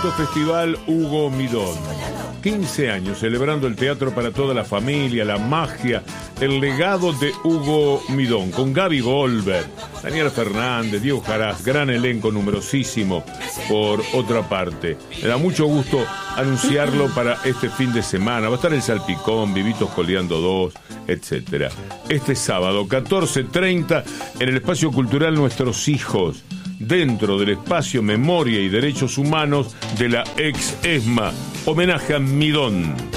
quinto festival Hugo Midón. 15 años celebrando el teatro para toda la familia, la magia, el legado de Hugo Midón, con Gaby Goldberg, Daniel Fernández, Diego Jarás, gran elenco, numerosísimo, por otra parte. Me da mucho gusto anunciarlo para este fin de semana. Va a estar el Salpicón, Vivitos Coleando 2, etcétera. Este sábado, 14:30, en el Espacio Cultural Nuestros Hijos, dentro del espacio Memoria y Derechos Humanos de la ex ESMA. Homenaje a Midón.